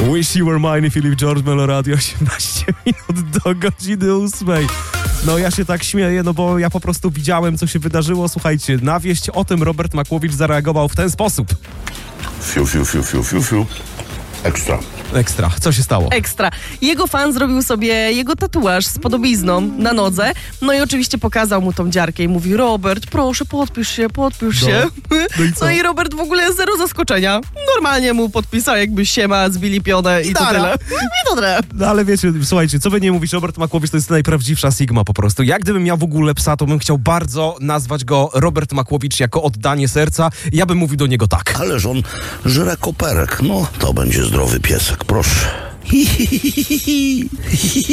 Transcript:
Wish You Were Mine, Philip George, Melo Radio, 18 minut do godziny 8. No ja się tak śmieję, no bo ja po prostu widziałem, co się wydarzyło. Słuchajcie, na wieść o tym Robert Makłowicz zareagował w ten sposób. Fiu, fiu, fiu, fiu, fiu, fiu. Ekstra. Ekstra. Co się stało? Ekstra. Jego fan zrobił sobie jego tatuaż z podobizną na nodze. No i oczywiście pokazał mu tą dziarkę i mówi: Robert, proszę, podpisz się. No i co? No i Robert w ogóle zero zaskoczenia. Normalnie mu podpisał, jakby siema, zwilipione i to tyle. I to tyle. No ale wiecie, słuchajcie, co by nie mówić, Robert Makłowicz to jest najprawdziwsza Sigma po prostu. Jak gdybym miał w ogóle psa, to bym chciał bardzo nazwać go Robert Makłowicz jako oddanie serca. Ja bym mówił do niego tak. Ależ on żre koperek. No, to będzie zdrowy piesek, proszę.